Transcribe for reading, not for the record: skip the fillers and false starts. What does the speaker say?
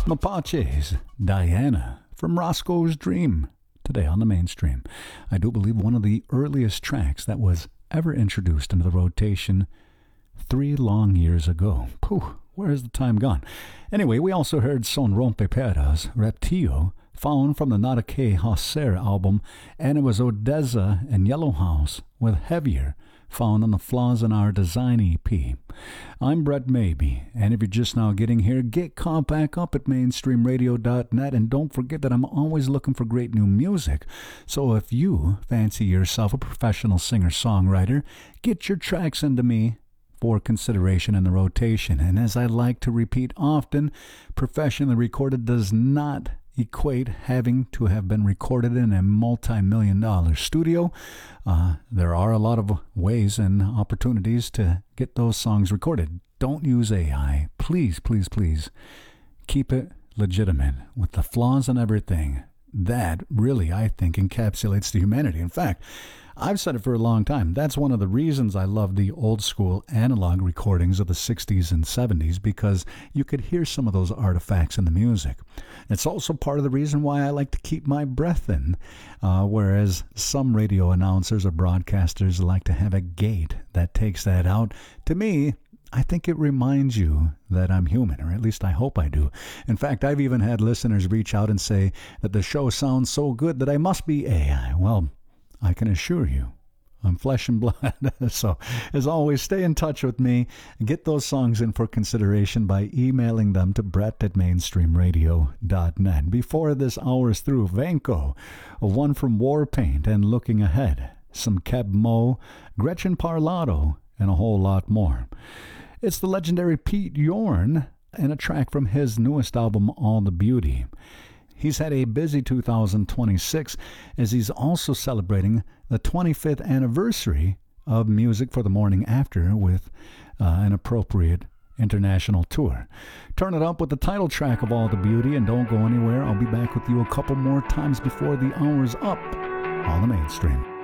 Mapache's Diana from Roscoe's Dream, today on the mainstream. I do believe one of the earliest tracks that was ever introduced into the rotation 3 long years ago. Pooh, where has the time gone? Anyway, we also heard Son Rompeperas, Reptio, found from the Nada Que Hacer album, and it was Odessa and Yellow House with Heavier, found on the Flaws in Our Design EP. I'm Brett Maybe, and if you're just now getting here, get caught back up at mainstreamradio.net, and don't forget that I'm always looking for great new music. So if you fancy yourself a professional singer-songwriter, get your tracks into me for consideration in the rotation. And as I like to repeat often, professionally recorded does not equate having to have been recorded in a multi-million-dollar studio. There are a lot of ways and opportunities to get those songs recorded. Don't use AI. Please, please, please keep it legitimate with the flaws and everything. That really, I think, encapsulates the humanity. In fact, I've said it for a long time. That's one of the reasons I love the old school analog recordings of the 60s and 70s, because you could hear some of those artifacts in the music. It's also part of the reason why I like to keep my breath in, whereas some radio announcers or broadcasters like to have a gate that takes that out. To me, I think it reminds you that I'm human, or at least I hope I do. In fact, I've even had listeners reach out and say that the show sounds so good that I must be AI. Well, I can assure you, I'm flesh and blood. So, as always, stay in touch with me. Get those songs in for consideration by emailing them to brett@mainstreamradio.net. Before this hour is through, Vanko, one from Warpaint and Looking Ahead, some Keb Mo, Gretchen Parlato, and a whole lot more. It's the legendary Pete Yorn and a track from his newest album, All the Beauty. He's had a busy 2026 as he's also celebrating the 25th anniversary of Music for the Morning After with an appropriate international tour. Turn it up with the title track of All the Beauty, and don't go anywhere. I'll be back with you a couple more times before the hour's up on the mainstream.